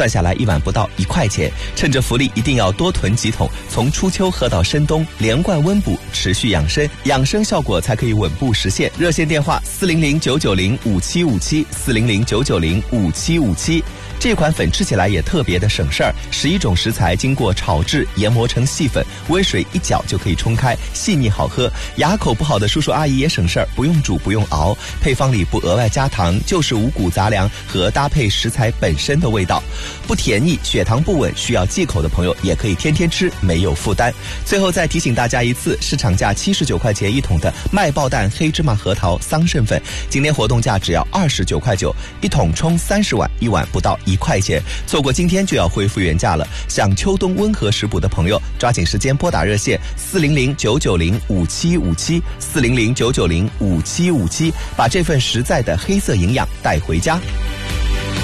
算下来1碗不到1块钱。趁着福利一定要多囤几桶，从初秋喝到深冬，连贯温补，持续养生，养生效果才可以稳步实现。热线电话400-990-5757，400-990-5757。这款粉吃起来也特别的省事儿，11种食材经过炒制研磨成细粉，温水一搅就可以冲开，细腻好喝。牙口不好的叔叔阿姨也省事儿，不用煮不用熬，配方里不额外加糖，就是五谷杂粮和搭配食材本身的味道，不甜腻，血糖不稳需要忌口的朋友也可以天天吃，没有负担。最后再提醒大家一次，市场价79块钱一桶的麦爆蛋黑芝麻核桃桑葚粉，今天活动价只要29块9，一桶冲30碗，1碗不到1块钱，错过今天就要恢复原价了。想秋冬温和食补的朋友，抓紧时间拨打热线400-990-5757，400-990-5757，把这份实在的黑色营养带回家。